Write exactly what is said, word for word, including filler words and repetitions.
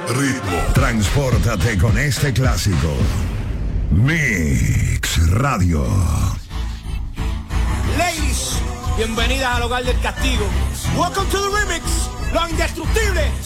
ritmo. Transpórtate con este clásico. Mix Radio. Ladies, bienvenidas al hogar del castigo. Welcome to the remix. Los indestructibles.